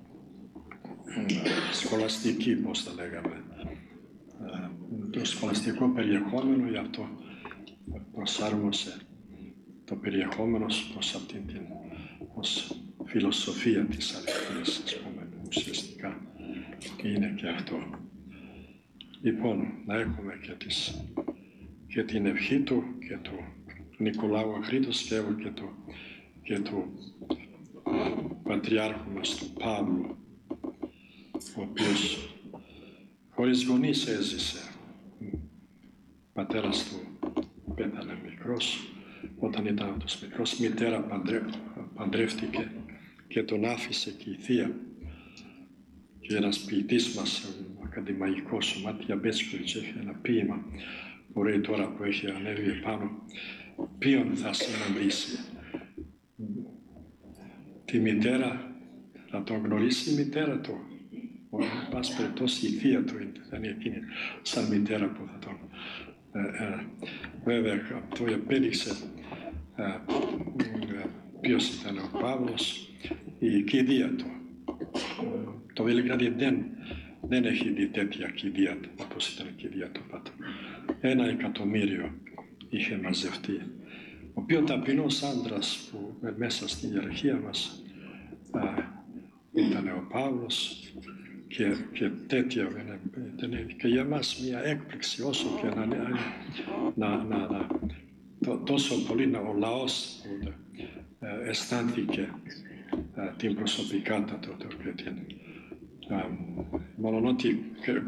σχολαστική, πώς τα λέγαμε, ε, το σχολαστικό περιεχόμενο, γι' αυτό προσάρμοσε το περιεχόμενο προς αυτήν την ως φιλοσοφία της αληθείας, ας πούμε, ουσιαστικά είναι και αυτό. Λοιπόν, να έχουμε και, τις, και την ευχή του και του Νικολάου Αχρήτου Σκεύου και του, και του Πατριάρχου μας, του Παύλου, ο οποίος χωρίς γονείς έζησε. Ο πατέρας του πέθανε μικρός, όταν ήταν αυτός μικρός, μητέρα παντρε, παντρεύτηκε και τον άφησε και η θεία. Και ένας ποιητής μας, ο ακαδημαϊκός, ο Μάτια Μπέτσκοβιτς, έχει ένα ποίημα, ωραίο τώρα που έχει ανέβει επάνω, ποιον θα συναντήσει. Τη μητέρα, θα τον γνωρίσει η μητέρα του. Εν πάση περιπτώσει η θεία του ήταν εκείνη σαν μητέρα που θα τον... Ε, ε, βέβαια αυτό επέδειξε ε, ε, ποιος ήταν ο Παύλος, η κηδεία του. Το Βελιγράδι δεν, δεν έχει δει τέτοια κηδεία όπως ήταν η κηδεία του Πάτου. Ένα εκατομμύριο είχε μαζευτεί. Ο πιο ταπεινός άντρας που μέσα στην ιεραρχία μας α, ήταν ο Παύλος και, και τέτοια ήταν και για μας μια έκπληξη όσο και να, να, να, να, να το, τόσο πολύ ο λαός που ε, αισθάνθηκε ε, την προσωπικότητα του και την μόνον ότι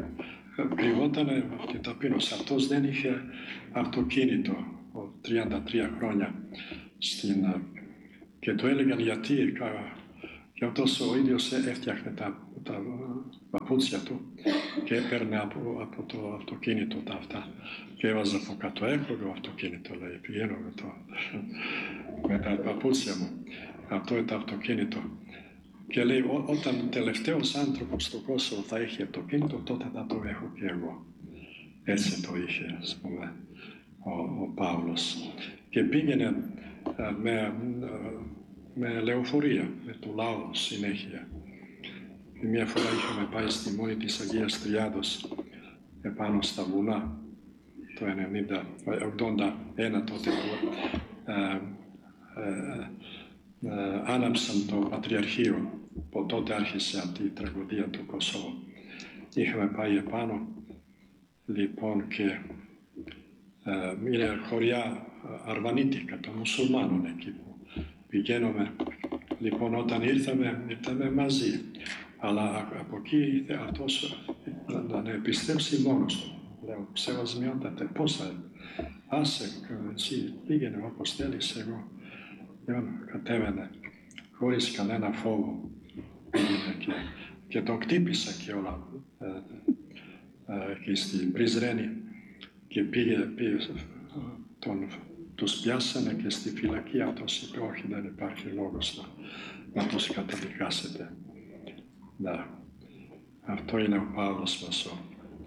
κρυβότανε και ταπείνωσε. Αυτός δεν είχε αυτοκίνητο τριάντα τρία χρόνια στην, και του έλεγαν γιατί. Και αυτός ο ίδιος έφτιαχνε τα, τα παπούτσια του και έπαιρνε από, από το αυτοκίνητο τα αυτά και έβαζε από κάτω. Έχω το αυτοκίνητο, λέει, πηγαίνω με, το, με τα παπούτσια μου. Αυτό είναι το αυτοκίνητο. Και λέει, ό, όταν τελευταίος άνθρωπος στο Κόσοβο θα έχει αυτοκίνητο, τότε θα το έχω και εγώ. Έτσι το είχε, ας πούμε, ο, ο Παύλος. Και πήγαινε με, με λεωφορεία, με το λαό συνέχεια. Και μια φορά είχαμε πάει στη μόνη της Αγίας Τριάδος, επάνω στα βουνά, το ογδόντα ένα τότε, που ε, ε, ε, άναψαν το Πατριαρχείο, που τότε άρχισε αυτή η τραγωδία του Κωσόβου. Είχαμε πάει επάνω, λοιπόν, και ε, είναι χωριά αρβανίτικα των μουσουλμάνων εκεί που πηγαίνουμε. Λοιπόν, όταν ήρθαμε, ήρθαμε μαζί. Αλλά από εκεί ήρθε αυτός να, να επιστρέψει μόνος του. Λέω, σεβασμιότατε, πώς θα... Άσε, εσύ πήγαινε όπως θέλεις, εγώ. Λοιπόν, κατέβαινε, χωρίς κανένα φόβο. Και, και τον κτύπησα και όλα ε, ε, εκεί στην Πριζρένη. Και πήγε, πήγε τον, τους πιάσανε και στη φυλακή. Αυτός είπε, όχι, δεν υπάρχει λόγος να, να τους καταδικάσετε. Ναι. Αυτό είναι ο Παύλος μας, ο,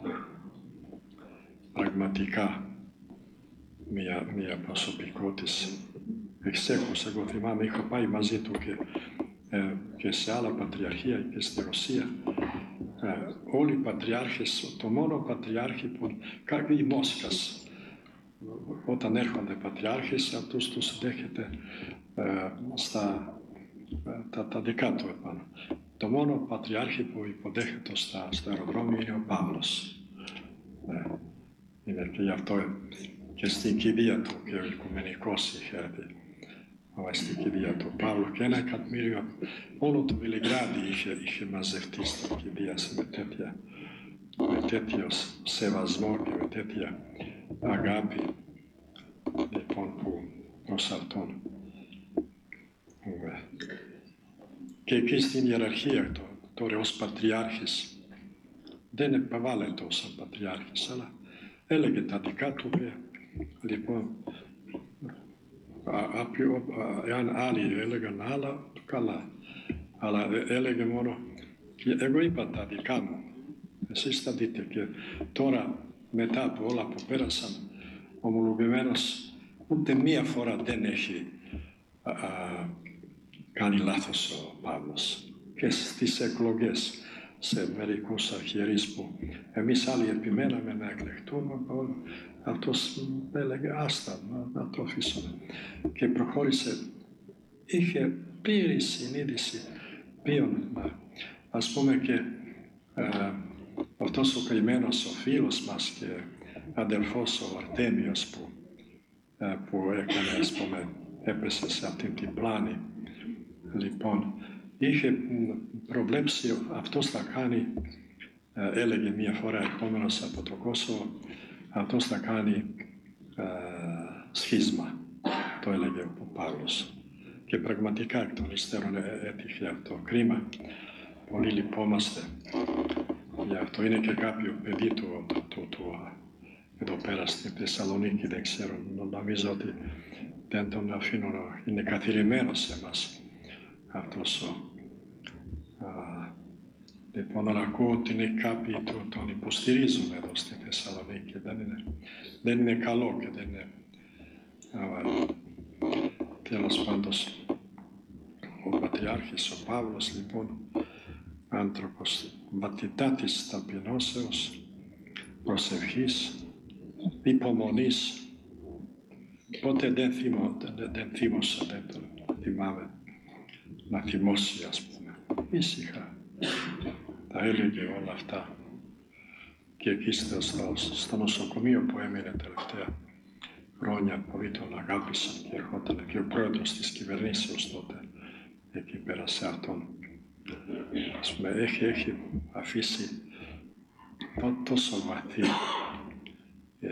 πραγματικά μια, μια προσωπικότης εξέχουσα. Εγώ θυμάμαι, είχα πάει μαζί του και, ε, και σε άλλα πατριαρχία και στη Ρωσία. Ε, όλοι οι πατριάρχες, το μόνο πατριάρχη που, οι Μόσχας, όταν έρχονται πατριάρχες, αυτούς τους δέχεται ε, στα τα, τα δικά του επάνω. Το μόνο πατριάρχη που υποδέχεται στα, στο αεροδρόμιο είναι ο Παύλος. Ναι. Είναι και γι' αυτό και στην κηδεία του και ο Οικουμενικός είχε έρθει στην κηδεία του Παύλου και ένα εκατομμύριο, όλο το Βελιγράδι είχε, είχε μαζευτεί στην κηδεία με, τέτοια, με τέτοιο σεβασμό και με τέτοια αγάπη, λοιπόν, που προς αυτόν. Και εκεί στην ιεραρχία του, τώρα ως πατριάρχης, δεν επαβάλλεται ως πατριάρχης, αλλά έλεγε τα δικά του και, λοιπόν, εάν άλλοι έλεγαν άλλα, καλά, αλλά έλεγε μόνο, εγώ είπα τα δικά μου, εσείς θα δείτε. Και τώρα, μετά από όλα που πέρασαν, ομολογημένος, ούτε μία φορά δεν έχει α, α, κάνει λάθος ο Παύλος. Και στις εκλογές σε μερικούς αρχιερείς που εμείς άλλοι επιμέναμε να εκλεχτούμε, αυτός έλεγε άστα, να, να το αφήσουμε. Και προχώρησε, είχε πλήρη συνείδηση ποιον, ας πούμε, και ε, αυτός ο καημένος, ο φίλος μας και αδελφός ο Αρτέμιος που, ε, που έκανε, ας πούμε, έπεσε σε αυτή την πλάνη. Λοιπόν, είχε προβλέψει, αυτός θα κάνει, ε, έλεγε μία φορά ερχόμενος από το Κόσοβο, αυτός θα κάνει ε, σχίσμα, το έλεγε ο Παύλος. Και πραγματικά εκ των υστέρων έτυχε αυτό. Κρίμα, πολύ λυπόμαστε. Γι' αυτό είναι και κάποιο παιδί του, του, του, του εδώ πέρα στη Θεσσαλονίκη, δεν ξέρω, νομίζω ότι δεν τον αφήνω, είναι καθιερωμένος σε εμάς αυτός ο... Α, λοιπόν, να ακούω ότι είναι κάποιοι του, τον υποστηρίζουν εδώ στη Θεσσαλονίκη, δεν είναι, δεν είναι καλό και δεν είναι... Α, τέλος πάντως, ο Πατριάρχης, ο Παύλος, λοιπόν, άνθρωπος βαθυτάτης ταπεινώσεως, προσευχής, υπομονής. Ποτέ δεν, θυμώ, δεν, δεν θύμωσα, δεν το θυμάμαι να θυμώσει, ας πούμε. Ήσυχα τα έλεγε όλα αυτά. Και εκεί στο, στο νοσοκομείο που έμεινε τελευταία χρόνια, πολλοί τον αγάπησαν και ερχόταν και ο πρόεδρος της κυβερνήσεως τότε εκεί πέρασε αυτόν. Ας πούμε, έχει, έχει αφήσει τόσο βαθύ ε,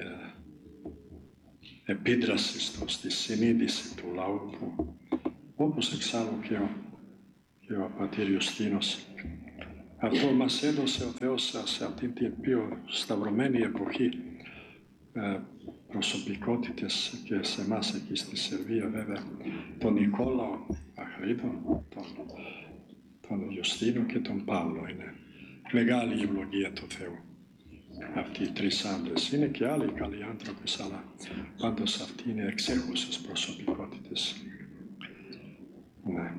επίδραση στο, στη συνείδηση του λαού που, όπως εξάλλου και ο, και ο πατήρ Ιουστίνος. Αυτό μας έδωσε ο Θεός σε αυτήν την πιο σταυρωμένη εποχή ε, προσωπικότητες και σε εμάς εκεί στη Σερβία βέβαια, τον Νικόλαο Αχρίδο, τον, τον Ιουστίνο και τον Παύλο. Είναι μεγάλη η ευλογία του Θεού. Αυτοί οι τρεις άντρες. Είναι και άλλοι καλοί άνθρωποι, αλλά πάντως αυτοί είναι εξέχουσες προσωπικότητες. Ναι.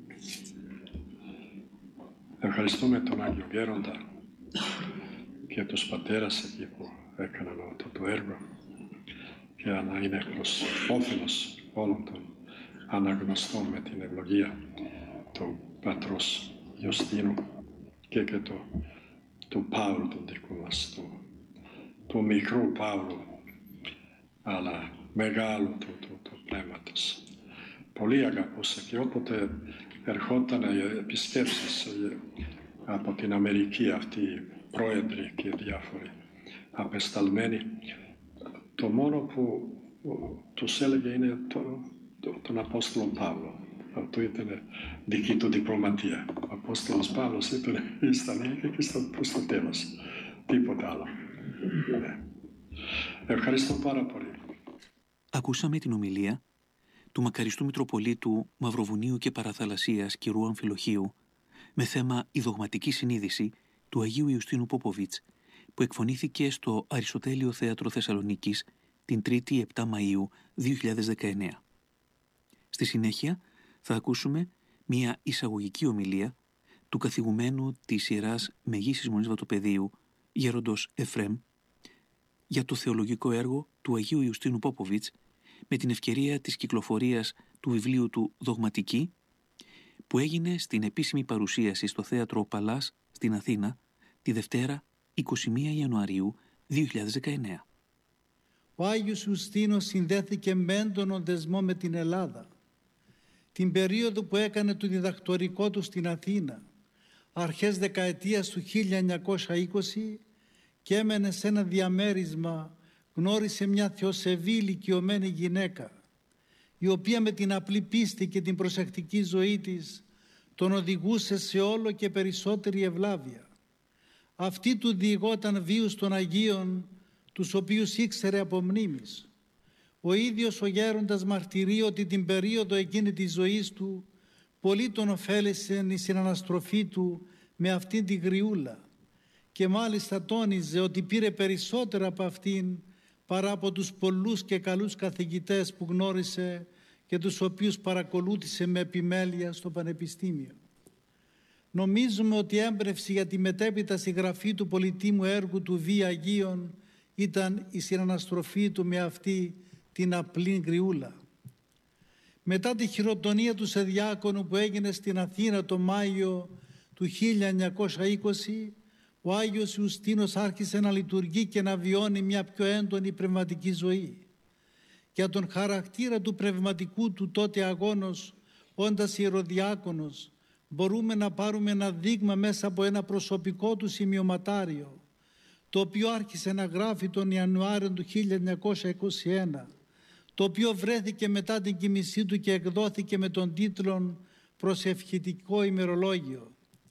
Ευχαριστούμε τον Άγιο Γέροντα και τους πατέρας εκεί που έκαναν αυτό το έργο και να είναι προς όφελος όλων των αναγνωστών με την ευλογία του πατρός Ιωστίνου και και του, του Παύλου, του δικού μας, του, του μικρού Παύλου, αλλά μεγάλου του, του, του πνεύματος. Πολύ αγαπούσα και όποτε ερχόταν επισκέψεις από την Αμερική αυτοί οι πρόεδροι και διάφοροι απεσταλμένοι, το μόνο που τους έλεγε είναι το, το, τον Απόστολο Παύλο. Αυτό ήταν δική του διπλωματία. Ο Απόστολος Παύλος ήταν ήσταν και στο, στο τέλος. Τίποτα άλλο. Ναι. Ευχαριστώ πάρα πολύ. Ακούσαμε την ομιλία του μακαριστού Μητροπολίτου Μαυροβουνίου και Παραθαλασσίας κ. Αμφιλοχίου με θέμα «Η δογματική συνείδηση» του Αγίου Ιουστίνου Πόποβιτς, που εκφωνήθηκε στο Αριστοτέλειο Θέατρο Θεσσαλονίκης την Τρίτη επτά Μαΐου δύο χιλιάδες δεκαεννέα. Στη συνέχεια θα ακούσουμε μια εισαγωγική ομιλία του καθηγουμένου της Ιεράς Μεγίσης Μονής Βατοπεδίου, γέροντος Εφρέμ, για το θεολογικό έργο του Αγίου Ιουστίνου Πόποβιτς με την ευκαιρία της κυκλοφορίας του βιβλίου του «Δογματική», που έγινε στην επίσημη παρουσίαση στο Θέατρο Παλάς στην Αθήνα τη Δευτέρα είκοσι μία Ιανουαρίου δύο χιλιάδες δεκαεννέα. Ο Άγιος Ιουστίνος συνδέθηκε με έντονο δεσμό με την Ελλάδα. Την περίοδο που έκανε το διδακτορικό του στην Αθήνα, αρχές δεκαετίας του χίλια εννιακόσια είκοσι, και έμενε σε ένα διαμέρισμα, γνώρισε μια θεοσεβή ηλικιωμένη γυναίκα, η οποία με την απλή πίστη και την προσεκτική ζωή της τον οδηγούσε σε όλο και περισσότερη ευλάβεια. Αυτή του διηγόταν βίους των Αγίων, τους οποίους ήξερε από μνήμης. Ο ίδιος ο γέροντας μαρτυρεί ότι την περίοδο εκείνη της ζωής του πολύ τον ωφέλησε η συναναστροφή του με αυτήν την γριούλα, και μάλιστα τόνιζε ότι πήρε περισσότερα από αυτήν παρά από τους πολλούς και καλούς καθηγητές που γνώρισε και τους οποίους παρακολούθησε με επιμέλεια στο Πανεπιστήμιο. Νομίζουμε ότι η έμπνευση για τη μετέπειτα συγγραφή του πολυτίμου έργου του Βίοι Αγίων ήταν η συναναστροφή του με αυτή την απλή γριούλα. Μετά τη χειροτονία του σε διάκονο που έγινε στην Αθήνα το Μάιο του χίλια εννιακόσια είκοσι, ο Άγιος Ιουστίνος άρχισε να λειτουργεί και να βιώνει μια πιο έντονη πνευματική ζωή. Για τον χαρακτήρα του πνευματικού του τότε αγώνος, όντας ιεροδιάκονος, μπορούμε να πάρουμε ένα δείγμα μέσα από ένα προσωπικό του σημειωματάριο, το οποίο άρχισε να γράφει τον Ιανουάριο του χίλια εννιακόσια είκοσι ένα, το οποίο βρέθηκε μετά την κοιμησή του και εκδόθηκε με τον τίτλο «Προσευχητικό ημερολόγιο».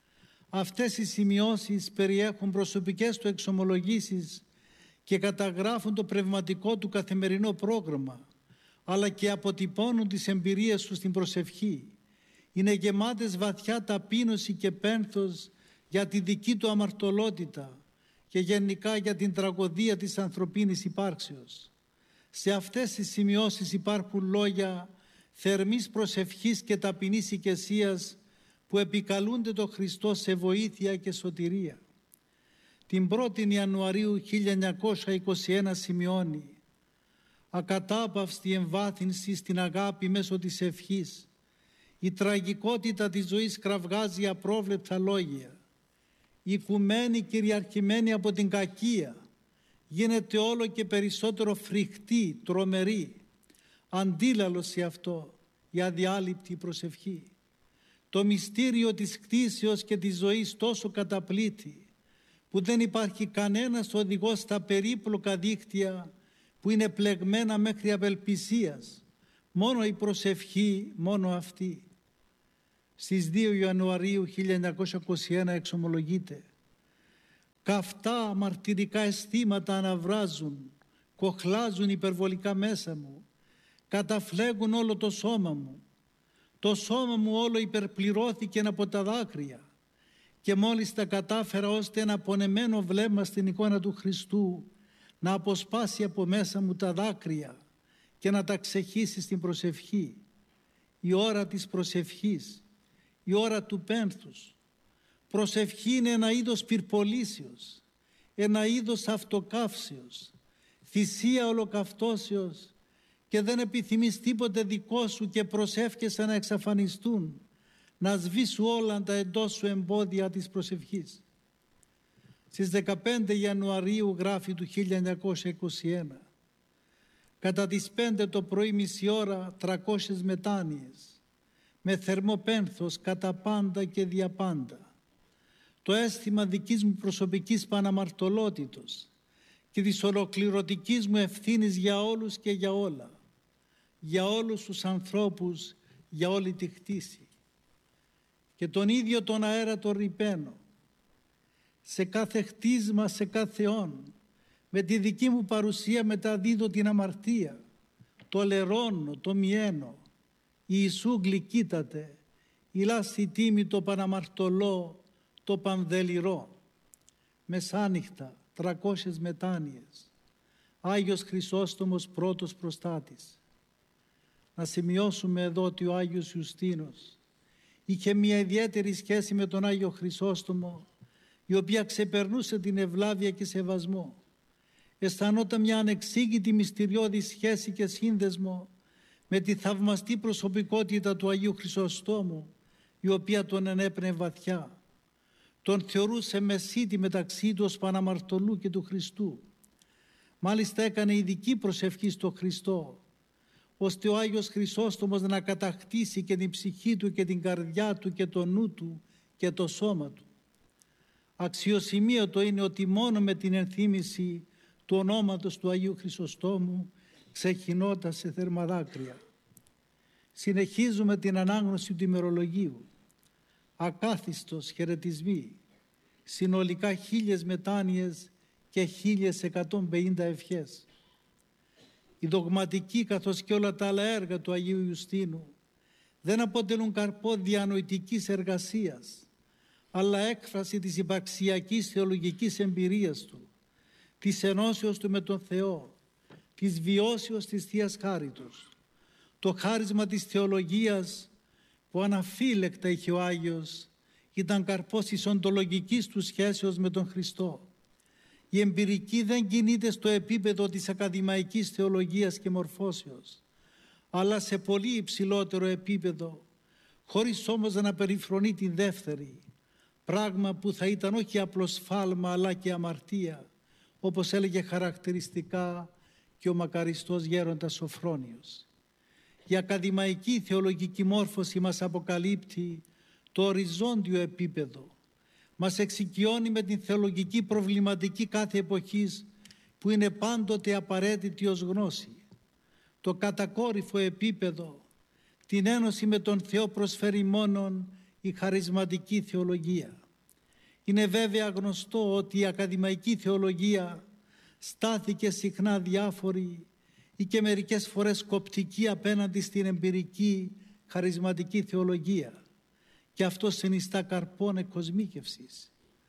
Αυτές οι σημειώσεις περιέχουν προσωπικές του εξομολογήσεις και καταγράφουν το πνευματικό του καθημερινό πρόγραμμα, αλλά και αποτυπώνουν τις εμπειρίες του στην προσευχή. Είναι γεμάτες βαθιά ταπείνωση και πένθος για τη δική του αμαρτωλότητα και γενικά για την τραγωδία της ανθρωπίνης υπάρξεως. Σε αυτές τις σημειώσεις υπάρχουν λόγια θερμής προσευχής και ταπεινής οικεσίας που επικαλούνται τον Χριστό σε βοήθεια και σωτηρία. Την πρώτη Ιανουαρίου χίλια εννιακόσια είκοσι ένα σημειώνει «Ακατάπαυστη εμβάθυνση στην αγάπη μέσω της ευχής. Η τραγικότητα της ζωής κραυγάζει απρόβλεπτα λόγια. Η οικουμένη κυριαρχημένη από την κακία γίνεται όλο και περισσότερο φρικτή, τρομερή. Αντίλαλο σε αυτό η αδιάλειπτη προσευχή. Το μυστήριο της κτήσεως και της ζωής τόσο καταπλήττει, που δεν υπάρχει κανένας οδηγός στα περίπλοκα δίκτυα που είναι πλεγμένα μέχρι απελπισίας. Μόνο η προσευχή, μόνο αυτή. Στις δύο Ιανουαρίου χίλια εννιακόσια είκοσι ένα εξομολογείται: «Καυτά μαρτυρικά αισθήματα αναβράζουν, κοχλάζουν υπερβολικά μέσα μου, καταφλέγουν όλο το σώμα μου. Το σώμα μου όλο υπερπληρώθηκε από τα δάκρυα και μόλις τα κατάφερα ώστε ένα πονεμένο βλέμμα στην εικόνα του Χριστού να αποσπάσει από μέσα μου τα δάκρυα και να τα ξεχύσει στην προσευχή. Η ώρα της προσευχής, η ώρα του πένθους. Προσευχή είναι ένα είδος πυρπολίσεως, ένα είδος αυτοκαύσεως, θυσία ολοκαυτώσεως, και δεν επιθυμείς τίποτε δικό σου και προσεύχεσαι να εξαφανιστούν, να σβήσουν όλα τα εντός σου εμπόδια της προσευχής». Στις δεκαπέντε Ιανουαρίου γράφει του χίλια εννιακόσια είκοσι ένα: «Κατά τις πέντε το πρωί μισή ώρα τρακόσιες μετάνοιες, με θερμό πένθος κατά πάντα και διαπάντα. Το αίσθημα δικής μου προσωπικής παναμαρτωλότητος και της ολοκληρωτικής μου ευθύνης για όλους και για όλα, για όλους τους ανθρώπους, για όλη τη χτίση. Και τον ίδιο τον αέρα τον ρυπαίνω, σε κάθε χτίσμα, σε κάθε όν, με τη δική μου παρουσία μεταδίδω την αμαρτία, το λερώνω, το μιένω. Ιησού γλυκύτατε, ηλάστη τίμη το παναμαρτωλό, το πανδελιρό. Μεσάνυχτα, τρακόσιες μετάνοιες. Άγιος Χρυσόστομος πρώτος προστάτης». Να σημειώσουμε εδώ ότι ο Άγιος Ιουστίνος είχε μια ιδιαίτερη σχέση με τον Άγιο Χρυσόστομο, η οποία ξεπερνούσε την ευλάβεια και σεβασμό. Αισθανόταν μια ανεξήγητη μυστηριώδη σχέση και σύνδεσμο με τη θαυμαστή προσωπικότητα του Αγίου Χρυσοστόμου, η οποία τον ενέπνεε βαθιά. Τον θεωρούσε μεσίτη μεταξύ του ως Παναμαρτωλού και του Χριστού. Μάλιστα έκανε ειδική προσευχή στο Χριστό, ώστε ο Άγιος Χρυσόστομος να κατακτήσει και την ψυχή του και την καρδιά του και το νου του και το σώμα του. Αξιοσημείωτο είναι ότι μόνο με την ενθύμηση του ονόματος του Αγίου Χρυσοστόμου ξεχυνόταν σε θέρμα δάκρυα. Συνεχίζουμε την ανάγνωση του ημερολογίου. Ακάθιστος χαιρετισμοί, συνολικά χίλιες μετάνοιες και χίλιες εκατόν πενήντα ευχές. Οι δογματικοί καθώς και όλα τα άλλα έργα του Αγίου Ιουστίνου δεν αποτελούν καρπό διανοητικής εργασίας, αλλά έκφραση της υπαρξιακής θεολογικής εμπειρίας του, της ενώσεως του με τον Θεό, της βιώσεως της Θείας Χάριτος. Το χάρισμα της θεολογίας που αναφύλεκτα είχε ο Άγιος ήταν καρπός της οντολογικής του σχέσεως με τον Χριστό. Η εμπειρική δεν κινείται στο επίπεδο της ακαδημαϊκής θεολογίας και μορφώσεως, αλλά σε πολύ υψηλότερο επίπεδο, χωρίς όμως να περιφρονεί την δεύτερη, πράγμα που θα ήταν όχι απλώς σφάλμα αλλά και αμαρτία, όπως έλεγε χαρακτηριστικά και ο μακαριστός γέροντας Σοφρόνιος. Η ακαδημαϊκή θεολογική μόρφωση μας αποκαλύπτει το οριζόντιο επίπεδο, μας εξοικειώνει με την θεολογική προβληματική κάθε εποχής που είναι πάντοτε απαραίτητη ως γνώση. Το κατακόρυφο επίπεδο, την ένωση με τον Θεό προσφέρει μόνον η χαρισματική θεολογία. Είναι βέβαια γνωστό ότι η ακαδημαϊκή θεολογία στάθηκε συχνά διάφορη ή και μερικές φορές κοπτική απέναντι στην εμπειρική χαρισματική θεολογία. Και αυτό συνιστά καρπόν εκκοσμίκευσης.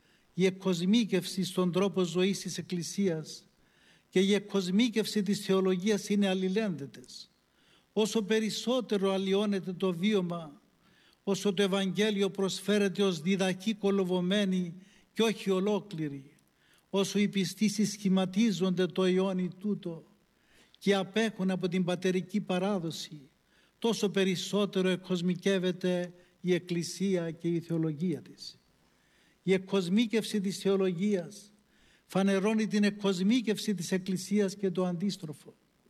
Η εκκοσμίκευση στον τρόπο ζωής της Εκκλησίας και η εκκοσμίκευση της θεολογίας είναι αλληλένδετες. Όσο περισσότερο αλλοιώνεται το βίωμα, όσο το Ευαγγέλιο προσφέρεται ως διδαχή κολοβωμένη και όχι ολόκληρη, όσο οι πιστοί συσχηματίζονται το αιώνι τούτο και απέχουν από την πατερική παράδοση, τόσο περισσότερο εκκοσμικεύεται η Εκκλησία και η θεολογία της. Η εκκοσμίκευση της θεολογίας φανερώνει την εκκοσμίκευση της Εκκλησίας και το αντίστροφο.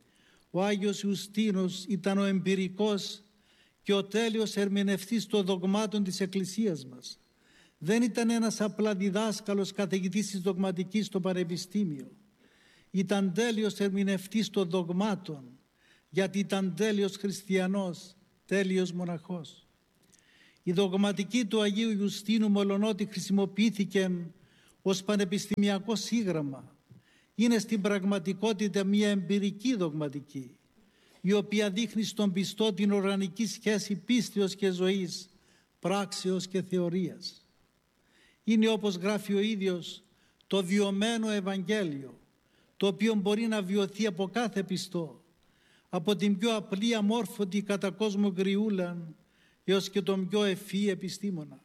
Ο Άγιος Ιουστίνος ήταν ο εμπειρικός και ο τέλειος ερμηνευτής των δογμάτων της Εκκλησίας μας. Δεν ήταν ένας απλά διδάσκαλος καθηγητής της δογματικής στο πανεπιστήμιο. Ήταν τέλειος ερμηνευτής των δογμάτων, γιατί ήταν τέλειος χριστιανός, τέλειος μοναχός. Η δογματική του Αγίου Ιουστίνου, μολονότι χρησιμοποιήθηκε ως πανεπιστημιακό σύγγραμμα, είναι στην πραγματικότητα μια εμπειρική δογματική, η οποία δείχνει στον πιστό την οργανική σχέση πίστεως και ζωής, πράξεως και θεωρίας. Είναι, όπως γράφει ο ίδιος, το βιωμένο Ευαγγέλιο, το οποίο μπορεί να βιωθεί από κάθε πιστό, από την πιο απλή αμόρφωτη κατά κόσμο γριούλα έως και τον πιο ευφύ επιστήμονα.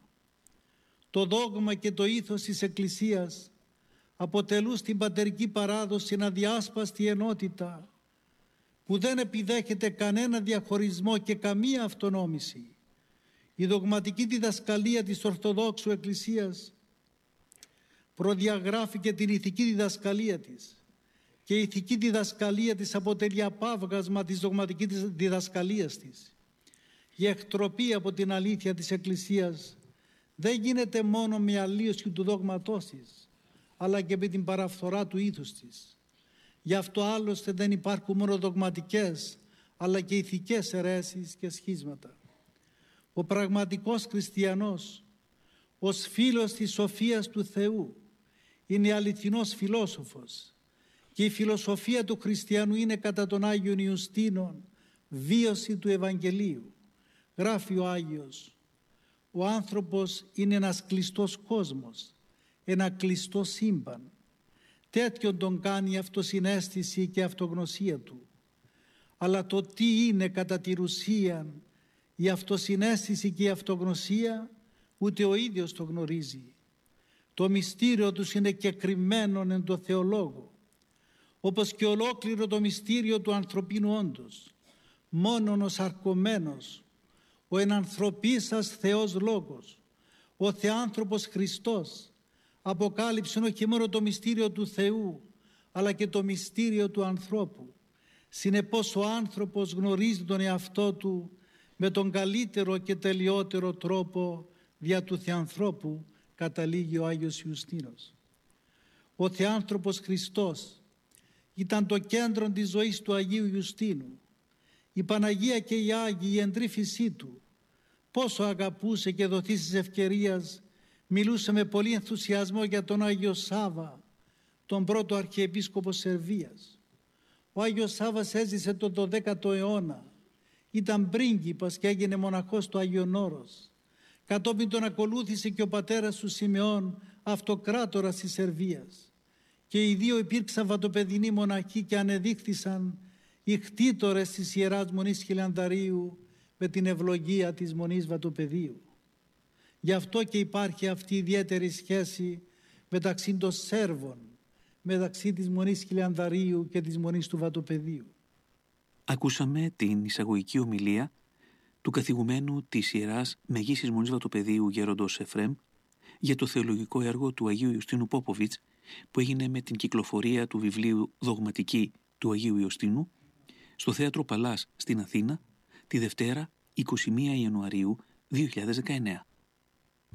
Το δόγμα και το ήθος της Εκκλησίας αποτελούν στην πατερική παράδοση ένα διάσπαστη ενότητα που δεν επιδέχεται κανένα διαχωρισμό και καμία αυτονόμηση. Η δογματική διδασκαλία της Ορθοδόξου Εκκλησίας προδιαγράφει και την ηθική διδασκαλία της, και η ηθική διδασκαλία της αποτελεί απάβγασμα της δογματικής διδασκαλίας της. Η εκτροπή από την αλήθεια της Εκκλησίας δεν γίνεται μόνο με αλλίωση του δόγματός της, αλλά και με την παραφθορά του ήθους της. Γι' αυτό άλλωστε δεν υπάρχουν μόνο δογματικές, αλλά και ηθικές αιρέσεις και σχίσματα. Ο πραγματικός χριστιανός, ως φίλος της σοφίας του Θεού, είναι αληθινός φιλόσοφος, και η φιλοσοφία του χριστιανού είναι κατά τον Άγιον Ιουστίνον βίωση του Ευαγγελίου. Γράφει ο Άγιος: ο άνθρωπος είναι ένας κλειστός κόσμος, ένα κλειστό σύμπαν. Τέτοιον τον κάνει η αυτοσυναίσθηση και η αυτογνωσία του. Αλλά το τι είναι κατά τη ουσία η αυτοσυναίσθηση και η αυτογνωσία, ούτε ο ίδιος το γνωρίζει. Το μυστήριο τους είναι κεκρυμμένον εν το Θεολόγο, όπως και ολόκληρο το μυστήριο του ανθρωπίνου όντως. Μόνον ο σαρκωμένος, ο ενανθρωπίσας Θεός Λόγος, ο Θεάνθρωπος Χριστός, αποκάλυψε όχι μόνο το μυστήριο του Θεού, αλλά και το μυστήριο του ανθρώπου. Συνεπώς ο άνθρωπος γνωρίζει τον εαυτό του με τον καλύτερο και τελειότερο τρόπο δια του Θεανθρώπου, καταλήγει ο Άγιος Ιουστίνος. Ο Θεάνθρωπος Χριστός ήταν το κέντρο της ζωής του Αγίου Ιουστίνου. Η Παναγία και οι Άγιοι, η εντρίφησή του, πόσο αγαπούσε και δοθείς της ευκαιρίας, μιλούσε με πολύ ενθουσιασμό για τον Άγιο Σάββα, τον πρώτο Αρχιεπίσκοπο Σερβίας. Ο Άγιος Σάββας έζησε τον δωδέκατο αιώνα. Ήταν πρίγκιπας και έγινε μοναχός του Άγιον Όρος. Κατόπιν τον ακολούθησε και ο πατέρας του Σιμεών, αυτοκράτορας της Σερβίας. Και οι δύο υπήρξαν βατοπεδινοί μοναχοί και ανεδείχθησαν οι κτήτορες της Ιεράς Μονής Χιλανδαρίου με την ευλογία της Μονής Βατοπεδίου. Γι' αυτό και υπάρχει αυτή η ιδιαίτερη σχέση μεταξύ των Σέρβων, μεταξύ της Μονής Χιλανδαρίου και της Μονής του Βατοπεδίου. Ακούσαμε την εισαγωγική ομιλία του καθηγουμένου της Ιεράς Μεγίσης Μονής Βατοπεδίου Γέροντος Εφρέμ για το θεολογικό έργο του Αγίου Ιουστίνου Πόποβιτς, που έγινε με την κυκλοφορία του βιβλίου «Δογματική» του Αγίου Ιουστίνου στο Θέατρο Παλάς στην Αθήνα τη Δευτέρα εικοστή πρώτη Ιανουαρίου δύο χιλιάδες δεκαεννέα.